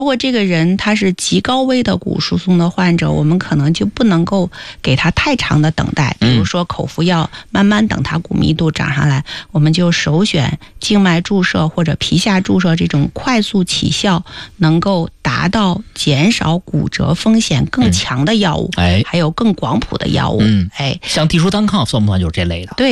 如果这个人他是极高危的骨疏松的患者，我们可能就不能够给他太长的等待，比如说口服药，慢慢等他骨密度涨上来，我们就首选静脉注射或者皮下注射这种快速起效，能够达到减少骨折风险更强的药物，还有更广谱的药物。 像地舒单抗算不算就是这类的？ 对。